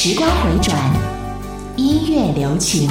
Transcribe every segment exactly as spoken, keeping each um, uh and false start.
时光回转，音乐留情。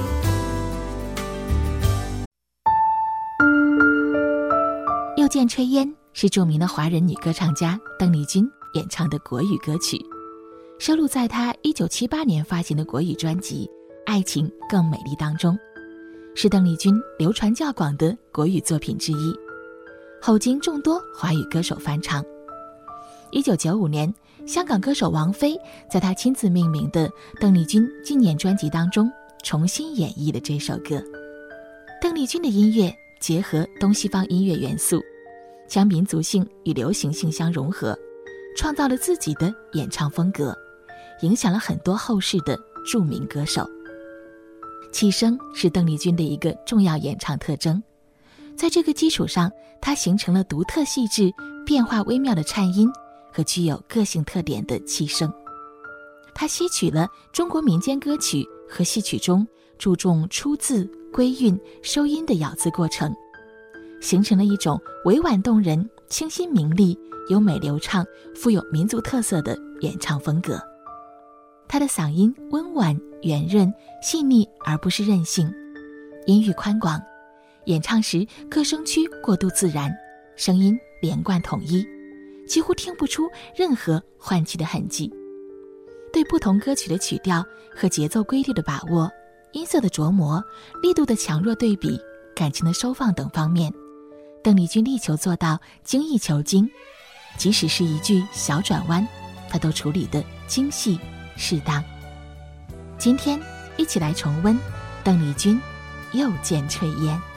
又见炊烟是著名的华人女歌唱家邓丽君演唱的国语歌曲，收录在她一九七八年发行的国语专辑《爱情更美丽》当中，是邓丽君流传较广的国语作品之一，后经众多华语歌手翻唱。一九九五年，香港歌手王菲在她亲自命名的邓丽君纪念专辑当中重新演绎了这首歌。邓丽君的音乐结合东西方音乐元素，将民族性与流行性相融合，创造了自己的演唱风格，影响了很多后世的著名歌手。气声是邓丽君的一个重要演唱特征，在这个基础上，她形成了独特细致、变化微妙的颤音和具有个性特点的气声。她吸取了中国民间歌曲和戏曲中注重出字、归韵、收音的咬字过程，形成了一种委婉动人、清新明丽、优美流畅、富有民族特色的演唱风格。她的嗓音温婉、圆润、细腻，而不是任性，音域宽广，演唱时各声区过渡自然，声音连贯统一，几乎听不出任何换气的痕迹。对不同歌曲的曲调和节奏规律的把握，音色的琢磨，力度的强弱对比，感情的收放等方面，邓丽君力求做到精益求精，即使是一句小转弯，她都处理得精细适当。今天一起来重温邓丽君《又见炊烟》。